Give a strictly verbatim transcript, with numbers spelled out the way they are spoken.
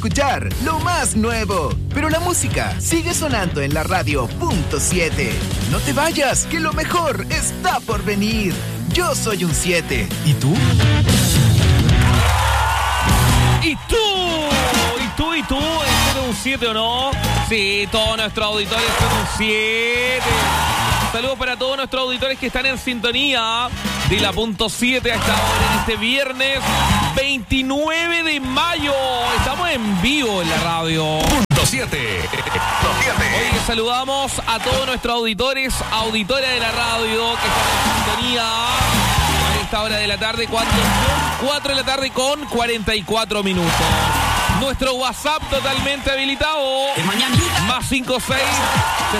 escuchar lo más nuevo. Pero la música sigue sonando en la radio punto siete. No te vayas, que lo mejor está por venir. Yo soy un siete. ¿Y tú? ¿Y tú? ¿Y tú? ¿Y tú? ¿Eres un siete o no? Sí, todos nuestros auditores son un siete. Saludos para todos nuestros auditores que están en sintonía de la punto siete a esta hora en este viernes veintinueve de mayo. Estamos en vivo en la radio. Punto siete. Hoy saludamos a todos nuestros auditores, auditoras de la radio que están en sintonía a esta hora de la tarde, cuando son cuatro de la tarde con cuarenta y cuatro minutos. Nuestro WhatsApp totalmente habilitado. Más cinco seis